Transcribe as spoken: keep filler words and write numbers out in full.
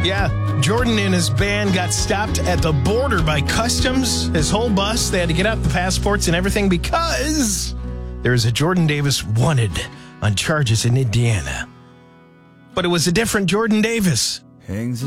Yeah, Jordan and his band got stopped at the border by customs. His whole bus, they had to get out the passports and everything because there is a Jordan Davis wanted on charges in Indiana. But it was a different Jordan Davis. Hangs